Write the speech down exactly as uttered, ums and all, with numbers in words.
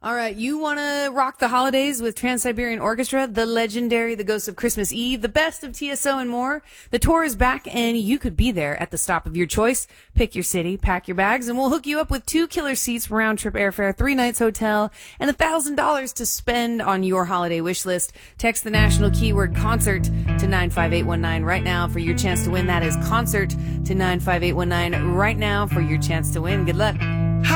All right, you want to rock the holidays with Trans-Siberian Orchestra, the legendary The Ghost of Christmas Eve, the best of T S O and more? The tour is back, and you could be there at the stop of your choice. Pick your city, pack your bags, and we'll hook you up with two killer seats, round-trip airfare, three nights hotel, and one thousand dollars to spend on your holiday wish list. Text the national keyword concert to nine five eight one nine right now for your chance to win. That is concert to nine five eight one nine right now for your chance to win. Good luck.